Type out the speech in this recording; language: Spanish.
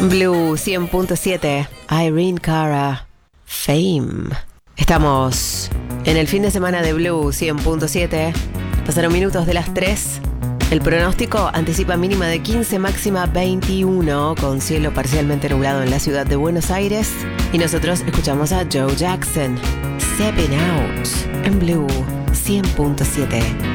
Blue 100.7, Irene Cara, Fame. Estamos en el fin de semana de Blue 100.7. Pasaron minutos de las 3. El pronóstico anticipa mínima de 15, máxima 21, con cielo parcialmente nublado en la ciudad de Buenos Aires. Y nosotros escuchamos a Joe Jackson, Stepping Out, en Blue 100.7.